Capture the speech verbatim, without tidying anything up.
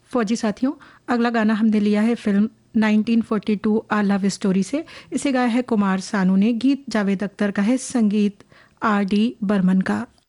फौजी साथियों, अगला गाना हमने लिया है फिल्म नाइनटीन फोर्टी टू आ लव स्टोरी से। इसे गाया है कुमार सानू ने, गीत जावेद अख्तर का है, संगीत आर डी बर्मन का।